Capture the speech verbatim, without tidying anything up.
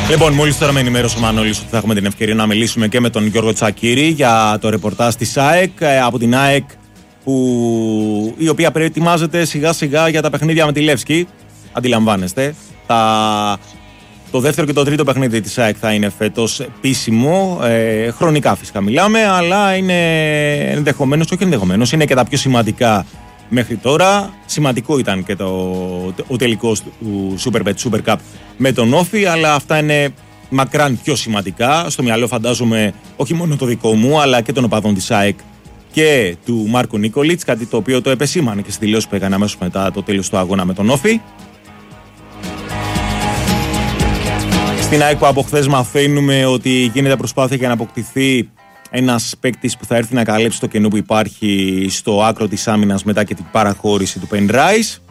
Λοιπόν, μόλις τώρα με ενημέρωσε ο Μανώλης ότι θα έχουμε την ευκαιρία να μιλήσουμε και με τον Γιώργο Τσακίρη για το ρεπορτάζ της ΑΕΚ, από την ΑΕΚ, που, η οποία προετοιμάζεται σιγά σιγά για τα παιχνίδια με τη Λεύσκη. Αντιλαμβάνεστε. Τα... Το δεύτερο και το τρίτο παιχνίδι της ΑΕΚ θα είναι φέτος επίσημο. Ε, χρονικά φυσικά μιλάμε, αλλά είναι ενδεχομένως, όχι ενδεχομένως, είναι και τα πιο σημαντικά μέχρι τώρα. Σημαντικό ήταν και το, ο τελικός του Superbet Super Cup με τον Όφη, αλλά αυτά είναι μακράν πιο σημαντικά. Στο μυαλό φαντάζομαι όχι μόνο το δικό μου, αλλά και των οπαδών της ΑΕΚ και του Μάρκο Νίκολιτς, κάτι το οποίο το επεσήμανε και στις δηλώσεις που έκανε αμέσως μετά το τέλος του αγώνα με τον Όφη. Στην ΑΕΚ που από χθες μαθαίνουμε ότι γίνεται προσπάθεια για να αποκτηθεί ένας παίκτης που θα έρθει να καλύψει το κενό που υπάρχει στο άκρο της άμυνας μετά και την παραχώρηση του Penrice.